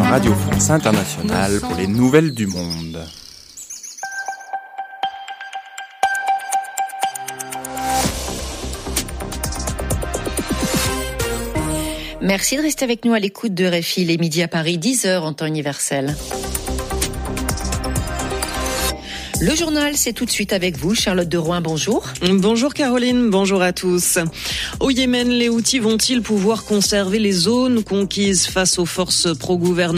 Radio France Internationale pour les nouvelles du monde. Merci de rester avec nous à l'écoute de RFI, les midis à Paris, 10h en temps universel. Le journal, c'est tout de suite avec vous. Charlotte de Rouen, bonjour. Bonjour Caroline, bonjour à tous. Au Yémen, les Houthis vont-ils pouvoir conserver les zones conquises face aux forces pro-gouvernementales ?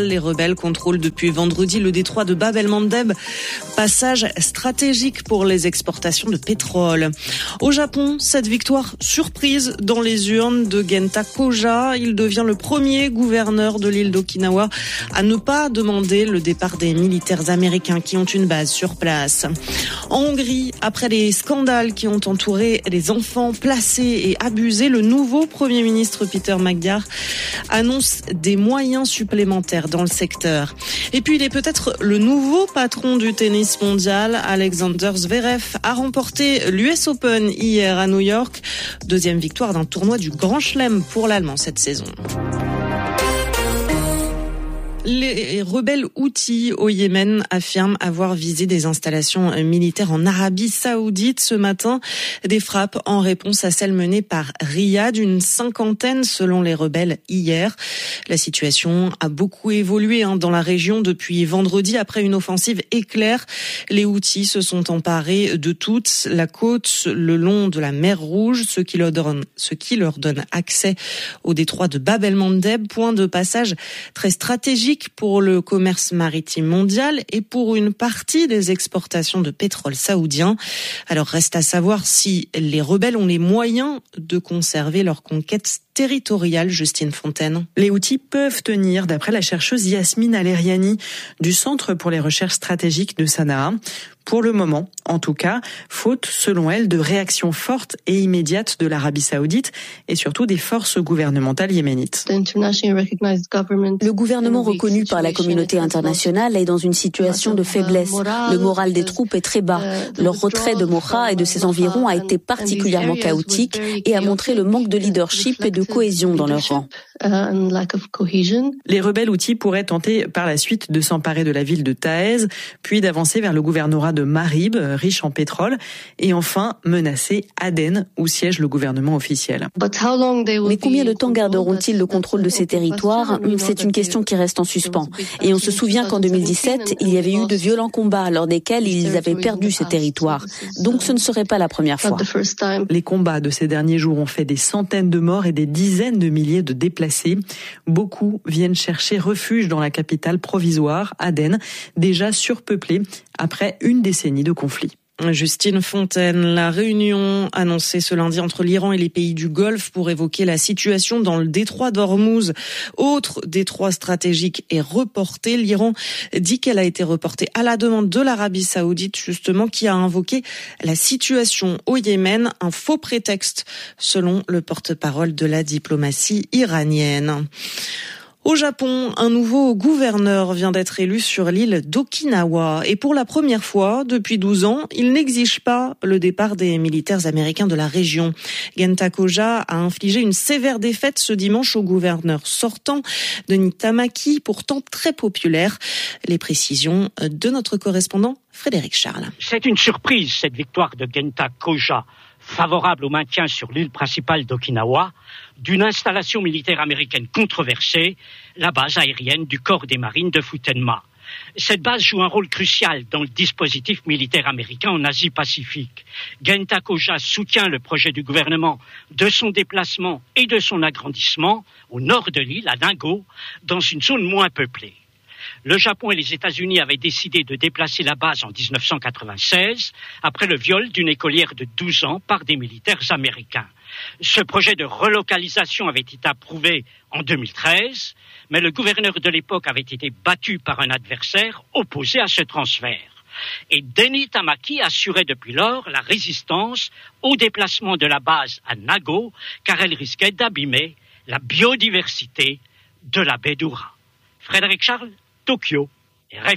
Les rebelles contrôlent depuis vendredi le détroit de Bab el-Mandeb, passage stratégique pour les exportations de pétrole. Au Japon, cette victoire surprise dans les urnes de Genta Koja. Il devient le premier gouverneur de l'île d'Okinawa à ne pas demander le départ des militaires américains qui ont une base sur place. En Hongrie, après les scandales qui ont entouré les enfants placés et abusés, le nouveau Premier ministre Peter Magyar annonce des moyens supplémentaires dans le secteur. Et puis, il est peut-être le nouveau patron du tennis mondial. Alexander Zverev a remporté l'US Open hier à New York. Deuxième victoire d'un tournoi du Grand Chelem pour l'Allemand cette saison. Les rebelles Houthis au Yémen affirment avoir visé des installations militaires en Arabie Saoudite ce matin. Des frappes en réponse à celles menées par Riyad, une cinquantaine selon les rebelles hier. La situation a beaucoup évolué dans la région depuis vendredi après une offensive éclair. Les Houthis se sont emparés de toute la côte le long de la mer Rouge, ce qui leur donne accès au détroit de Bab el-Mandeb, point de passage très stratégique pour le commerce maritime mondial et pour une partie des exportations de pétrole saoudien. Alors reste à savoir si les rebelles ont les moyens de conserver leur conquête territoriale. Justine Fontaine. Les Houthis peuvent tenir, d'après la chercheuse Yasmine Aleriani du Centre pour les recherches stratégiques de Sanaa. Pour le moment, en tout cas, faute, selon elle, de réactions fortes et immédiates de l'Arabie Saoudite et surtout des forces gouvernementales yéménites. Le gouvernement reconnu par la communauté internationale est dans une situation de faiblesse. Le moral des troupes est très bas. Leur retrait de Mocha et de ses environs a été particulièrement chaotique et a montré le manque de leadership et de cohésion dans leurs rangs. Les rebelles Houthis pourraient tenter par la suite de s'emparer de la ville de Taez, puis d'avancer vers le gouvernorat de Marib, riche en pétrole, et enfin menacer Aden, où siège le gouvernement officiel. Mais combien de temps garderont-ils le contrôle de ces territoires ? C'est une question qui reste en suspens. Et on se souvient qu'en 2017, il y avait eu de violents combats lors desquels ils avaient perdu ces territoires. Donc ce ne serait pas la première fois. Les combats de ces derniers jours ont fait des centaines de morts et des dizaines de milliers de déplacés. Beaucoup viennent chercher refuge dans la capitale provisoire, Aden, déjà surpeuplée après une décennie de conflit. Justine Fontaine, la réunion annoncée ce lundi entre l'Iran et les pays du Golfe pour évoquer la situation dans le détroit d'Ormuz, autre détroit stratégique, est reportée. L'Iran dit qu'elle a été reportée à la demande de l'Arabie Saoudite, justement, qui a invoqué la situation au Yémen, un faux prétexte, selon le porte-parole de la diplomatie iranienne. Au Japon, un nouveau gouverneur vient d'être élu sur l'île d'Okinawa. Et pour la première fois depuis 12 ans, il n'exige pas le départ des militaires américains de la région. Genta Koja a infligé une sévère défaite ce dimanche au gouverneur sortant, Denis Tamaki, pourtant très populaire. Les précisions de notre correspondant Frédéric Charles. C'est une surprise, cette victoire de Genta Koja, favorable au maintien sur l'île principale d'Okinawa d'une installation militaire américaine controversée, la base aérienne du corps des marines de Futenma. Cette base joue un rôle crucial dans le dispositif militaire américain en Asie-Pacifique. Genta Koja soutient le projet du gouvernement de son déplacement et de son agrandissement au nord de l'île, à Ningbo, dans une zone moins peuplée. Le Japon et les États-Unis avaient décidé de déplacer la base en 1996 après le viol d'une écolière de 12 ans par des militaires américains. Ce projet de relocalisation avait été approuvé en 2013, mais le gouverneur de l'époque avait été battu par un adversaire opposé à ce transfert. Et Denis Tamaki assurait depuis lors la résistance au déplacement de la base à Nago, car elle risquait d'abîmer la biodiversité de la baie d'Ura. Frédéric Charles, Tokyo, RFI.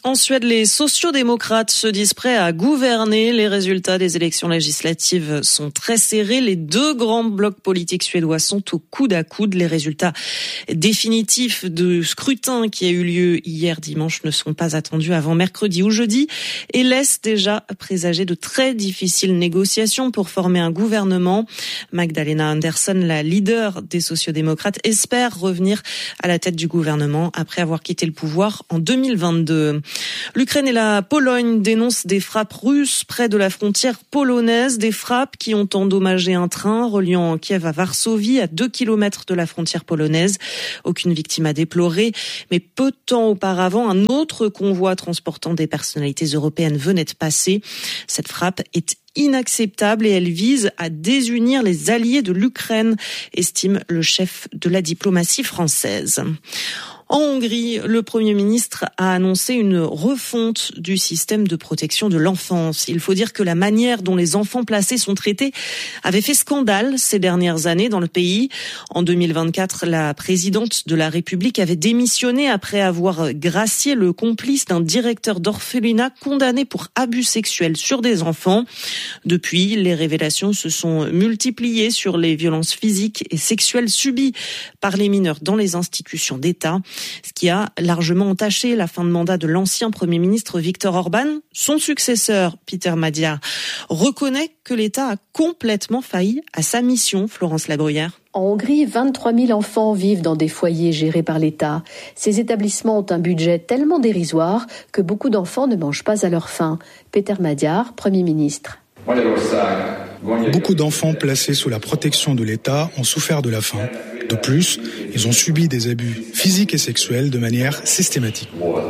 En Suède, les sociodémocrates se disent prêts à gouverner. Les résultats des élections législatives sont très serrés. Les deux grands blocs politiques suédois sont au coude à coude. Les résultats définitifs du scrutin qui a eu lieu hier dimanche ne sont pas attendus avant mercredi ou jeudi et laissent déjà présager de très difficiles négociations pour former un gouvernement. Magdalena Andersson, la leader des sociodémocrates, espère revenir à la tête du gouvernement après avoir quitté le pouvoir en 2022. L'Ukraine et la Pologne dénoncent des frappes russes près de la frontière polonaise, des frappes qui ont endommagé un train reliant Kiev à Varsovie, à 2 km de la frontière polonaise. Aucune victime à déplorer, mais peu de temps auparavant, un autre convoi transportant des personnalités européennes venait de passer. Cette frappe est inacceptable et elle vise à désunir les alliés de l'Ukraine, estime le chef de la diplomatie française. En Hongrie, le Premier ministre a annoncé une refonte du système de protection de l'enfance. Il faut dire que la manière dont les enfants placés sont traités avait fait scandale ces dernières années dans le pays. En 2024, la présidente de la République avait démissionné après avoir gracié le complice d'un directeur d'orphelinat condamné pour abus sexuels sur des enfants. Depuis, les révélations se sont multipliées sur les violences physiques et sexuelles subies par les mineurs dans les institutions d'État, ce qui a largement entaché la fin de mandat de l'ancien Premier ministre Viktor Orban. Son successeur, Péter Magyar, reconnaît que l'État a complètement failli à sa mission. Florence Labruyère. En Hongrie, 23 000 enfants vivent dans des foyers gérés par l'État. Ces établissements ont un budget tellement dérisoire que beaucoup d'enfants ne mangent pas à leur faim. Péter Magyar, Premier ministre. Beaucoup d'enfants placés sous la protection de l'État ont souffert de la faim. De plus, ils ont subi des abus physiques et sexuels de manière systématique.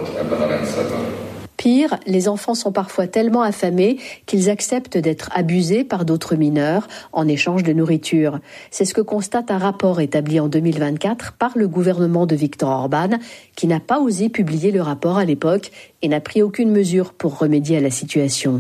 Pire, les enfants sont parfois tellement affamés qu'ils acceptent d'être abusés par d'autres mineurs en échange de nourriture. C'est ce que constate un rapport établi en 2024 par le gouvernement de Viktor Orban, qui n'a pas osé publier le rapport à l'époque et n'a pris aucune mesure pour remédier à la situation.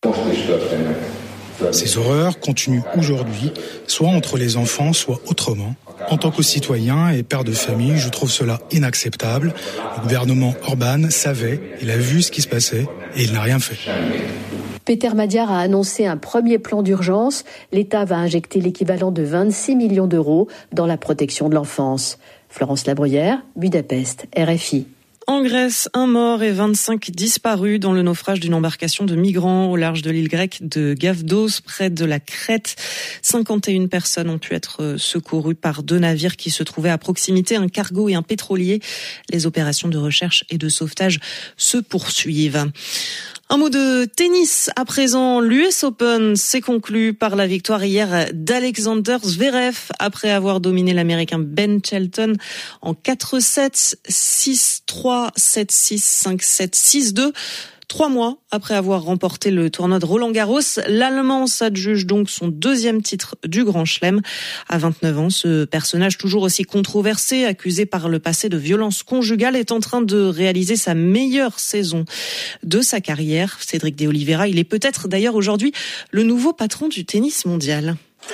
Ces horreurs continuent aujourd'hui, soit entre les enfants, soit autrement. En tant que citoyen et père de famille, je trouve cela inacceptable. Le gouvernement Orban savait, il a vu ce qui se passait et il n'a rien fait. Péter Magyar a annoncé un premier plan d'urgence. L'État va injecter l'équivalent de 26 millions d'euros dans la protection de l'enfance. Florence Labruyère, Budapest, RFI. En Grèce, un mort et 25 disparus dans le naufrage d'une embarcation de migrants au large de l'île grecque de Gavdos, près de la Crète. 51 personnes ont pu être secourues par 2 navires qui se trouvaient à proximité, un cargo et un pétrolier. Les opérations de recherche et de sauvetage se poursuivent. Un mot de tennis à présent. L'US Open s'est conclu par la victoire hier d'Alexander Zverev après avoir dominé l'Américain Ben Shelton en 4-7, 6-3, 7-6, 5-7, 6-2. 3 mois après avoir remporté le tournoi de Roland-Garros, l'Allemand s'adjuge donc son 2e titre du Grand Chelem. À 29 ans, ce personnage toujours aussi controversé, accusé par le passé de violence conjugale, est en train de réaliser sa meilleure saison de sa carrière. Cédric de Oliveira, il est peut-être d'ailleurs aujourd'hui le nouveau patron du tennis mondial.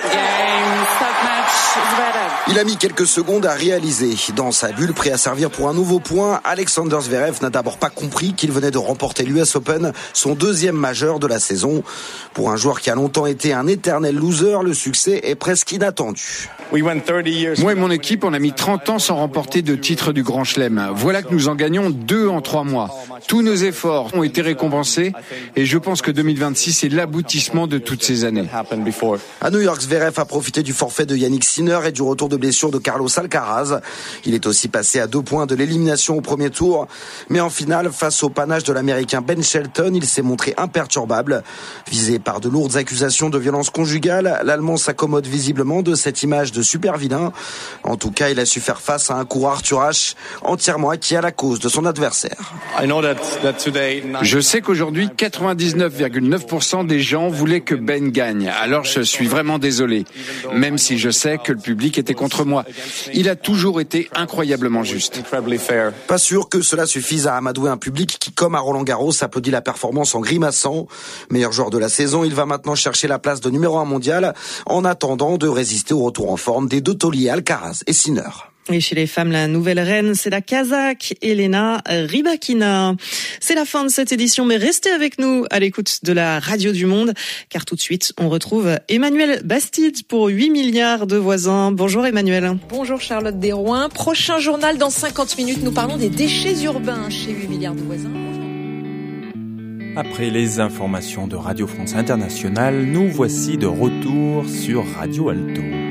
Il a mis quelques secondes à réaliser. Dans sa bulle, prêt à servir pour un nouveau point, Alexander Zverev n'a d'abord pas compris qu'il venait de remporter l'US Open, son 2e majeur de la saison. Pour un joueur qui a longtemps été un éternel loser, le succès est presque inattendu. Moi et mon équipe, on a mis 30 ans sans remporter de titre du Grand Chelem. Voilà que nous en gagnons 2 en 3 mois. Tous nos efforts ont été récompensés et je pense que 2026 est l'aboutissement de toutes ces années. À New York, Zverev a profité du forfait de Yannick Sinner et du retour de blessure de Carlos Alcaraz. Il est aussi passé à 2 points de l'élimination au premier tour. Mais en finale, face au panache de l'Américain Ben Shelton, il s'est montré imperturbable. Visé par de lourdes accusations de violence conjugale, l'Allemand s'accommode visiblement de cette image de super vilain. En tout cas, il a su faire face à un coureur Arthur Ashe entièrement acquis à la cause de son adversaire. Je sais qu'aujourd'hui, 99,9% des gens voulaient que Ben gagne. Alors je suis vraiment désolé. Même si je sais que le public était contre moi. Il a toujours été incroyablement juste. Pas sûr que cela suffise à amadouer un public qui, comme à Roland-Garros, applaudit la performance en grimaçant. Meilleur joueur de la saison, il va maintenant chercher la place de numéro 1 mondial en attendant de résister au retour en forme des 2 tauliers Alcaraz et Sinner. Et chez les femmes, la nouvelle reine, c'est la Kazakh Elena Rybakina. C'est la fin de cette édition, mais restez avec nous à l'écoute de la radio du monde, car tout de suite, on retrouve Emmanuel Bastide pour 8 milliards de voisins. Bonjour Emmanuel. Bonjour Charlotte Desrouin. Prochain journal dans 50 minutes, nous parlons des déchets urbains chez 8 milliards de voisins. Après les informations de Radio France Internationale, nous voici de retour sur Radio Alto.